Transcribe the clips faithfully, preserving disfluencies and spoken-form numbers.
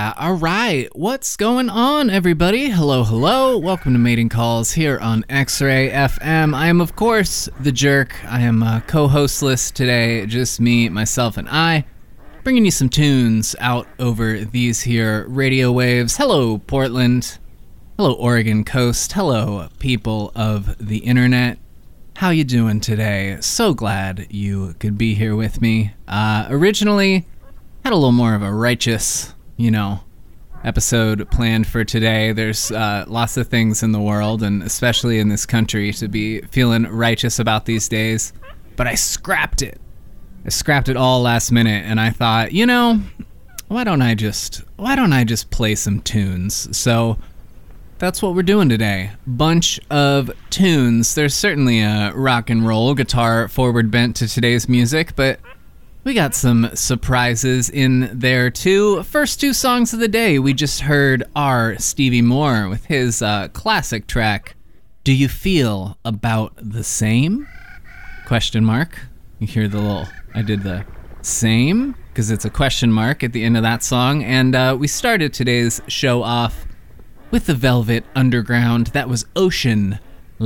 yeah. All right. What's going on, everybody? Hello, hello. Welcome to Mating Calls here on X-Ray F M. I am, of course, the Jerk. I am uh, co-hostless today. Just me, myself, and I. Bringing you some tunes out over these here radio waves. Hello, Portland. Hello, Oregon Coast. Hello, people of the internet. How you doing today? So glad you could be here with me. Uh, originally... had a little more of a righteous, you know, episode planned for today. There's uh, lots of things in the world, and especially in this country, to be feeling righteous about these days. But I scrapped it. I scrapped it all last minute, and I thought, you know, why don't I just, why don't I just play some tunes? So that's what we're doing today. Bunch of tunes. There's certainly a rock and roll guitar forward bent to today's music, but we got some surprises in there, too. First two songs of the day, we just heard our Stevie Moore with his uh, classic track, Do You Feel About the Same? Question mark. You hear the little, I did the same, because it's a question mark at the end of that song. And uh, we started today's show off with the Velvet Underground. That was Ocean,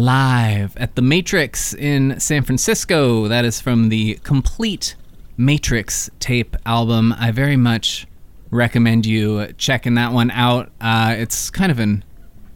live at the Matrix in San Francisco. That is from the Complete Matrix tape album. I very much recommend you checking that one out. Uh, it's kind of an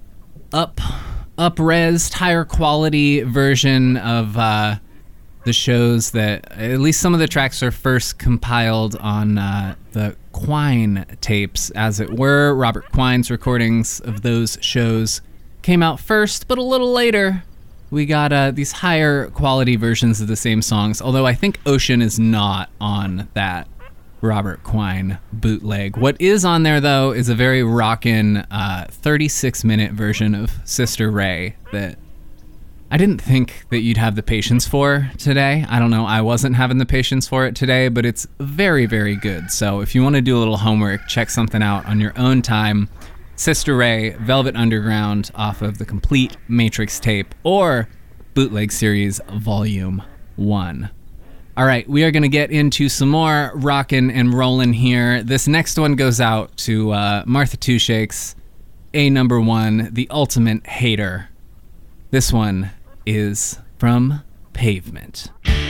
up, up-resed, higher quality version of uh, the shows that, at least some of the tracks are first compiled on uh, the Quine tapes, as it were. Robert Quine's recordings of those shows came out first, but a little later we got uh, these higher quality versions of the same songs, although I think Ocean is not on that Robert Quine bootleg. What is on there, though, is a very rockin' uh, thirty-six minute version of Sister Ray that I didn't think that you'd have the patience for today. I don't know, I wasn't having the patience for it today, but it's very, very good. So if you want to do a little homework, check something out on your own time. Sister Ray, Velvet Underground, off of the Complete Matrix tape, or Bootleg Series Volume one. All right, we are going to get into some more rockin' and rollin' here. This next one goes out to uh, Martha Two Shakes, A number one, The Ultimate Hater. This one is from Pavement.